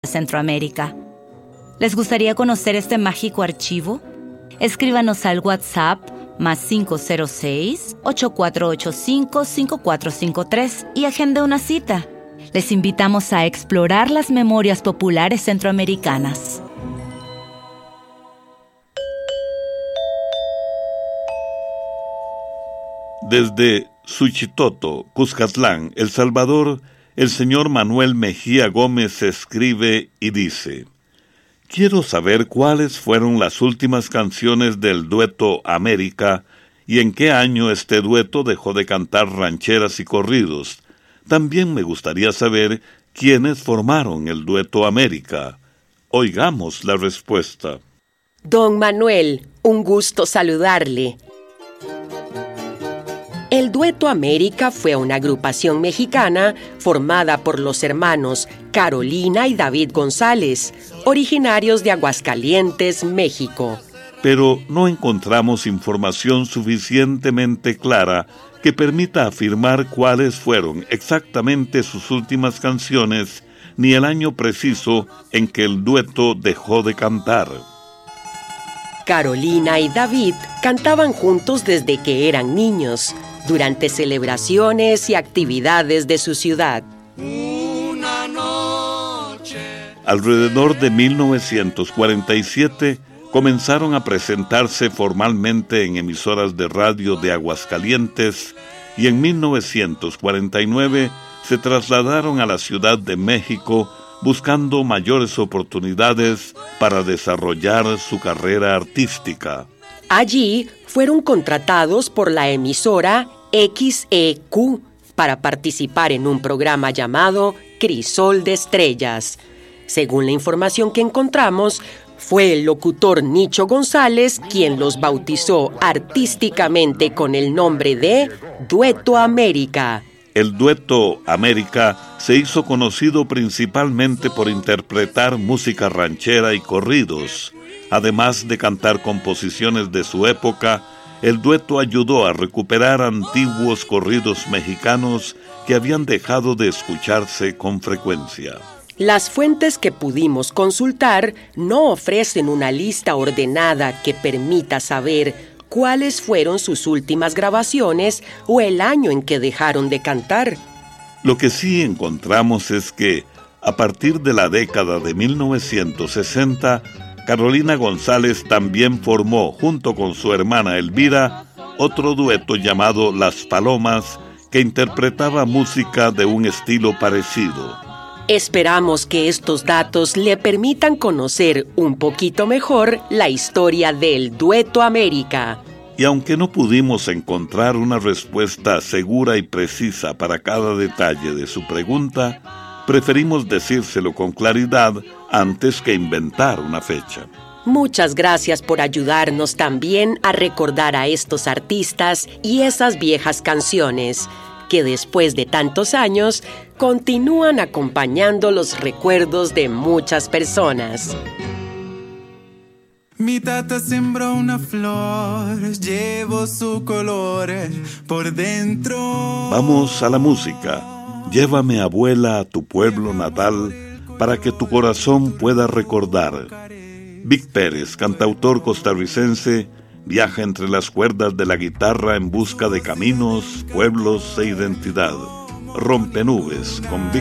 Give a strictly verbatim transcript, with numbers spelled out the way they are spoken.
Centroamérica. ¿Les gustaría conocer este mágico archivo? Escríbanos al WhatsApp más cinco cero seis, ocho cuatro ocho cinco, cinco cuatro cinco tres y agende una cita. Les invitamos a explorar las memorias populares centroamericanas. Desde Suchitoto, Cuscatlán, El Salvador, el señor Manuel Mejía Gómez escribe y dice: quiero saber cuáles fueron las últimas canciones del dueto América y en qué año este dueto dejó de cantar rancheras y corridos. También me gustaría saber quiénes formaron el dueto América. Oigamos la respuesta. Don Manuel, un gusto saludarle. El dueto América fue una agrupación mexicana formada por los hermanos Carolina y David González, originarios de Aguascalientes, México. Pero no encontramos información suficientemente clara que permita afirmar cuáles fueron exactamente sus últimas canciones, ni el año preciso en que el dueto dejó de cantar. Carolina y David cantaban juntos desde que eran niños, durante celebraciones y actividades de su ciudad. Una noche. Alrededor de mil novecientos cuarenta y siete comenzaron a presentarse formalmente en emisoras de radio de Aguascalientes y en mil novecientos cuarenta y nueve se trasladaron a la Ciudad de México buscando mayores oportunidades para desarrollar su carrera artística. Allí fueron contratados por la emisora X E Q para participar en un programa llamado Crisol de Estrellas. Según la información que encontramos, fue el locutor Nicho González quien los bautizó artísticamente con el nombre de Dueto América. El Dueto América se hizo conocido principalmente por interpretar música ranchera y corridos. Además de cantar composiciones de su época, el dueto ayudó a recuperar antiguos corridos mexicanos que habían dejado de escucharse con frecuencia. Las fuentes que pudimos consultar no ofrecen una lista ordenada que permita saber cuáles fueron sus últimas grabaciones o el año en que dejaron de cantar. Lo que sí encontramos es que, a partir de la década de mil novecientos sesenta, Carolina González también formó, junto con su hermana Elvira, otro dueto llamado Las Palomas, que interpretaba música de un estilo parecido. Esperamos que estos datos le permitan conocer un poquito mejor la historia del Dueto América. Y aunque no pudimos encontrar una respuesta segura y precisa para cada detalle de su pregunta, preferimos decírselo con claridad antes que inventar una fecha. Muchas gracias por ayudarnos también a recordar a estos artistas y esas viejas canciones que después de tantos años continúan acompañando los recuerdos de muchas personas. Mi tata sembró una flor, llevo su color por dentro. Vamos a la música. Llévame, abuela, a tu pueblo natal para que tu corazón pueda recordar. Vic Pérez, cantautor costarricense, viaja entre las cuerdas de la guitarra en busca de caminos, pueblos e identidad. Rompenubes con Vic